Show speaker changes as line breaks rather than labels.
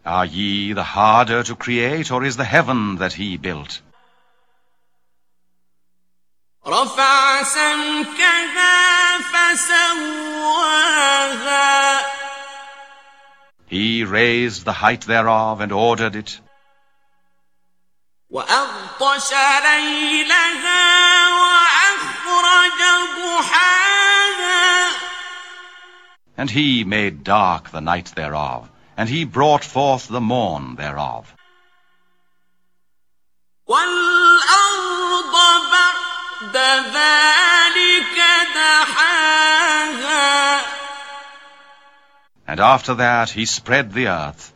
Are ye the harder to create, or is the heaven that he built?
رفع سمكها فسواها.
He raised the height thereof and ordered it.
وأغطش ليلها وأخرج ضحاها.
And he made dark the night thereof, and he brought forth the morn thereof.
وَالْأَرْضَ بَعْدَ ذَلِكَ دَحَاهَا.
And after that he spread the earth,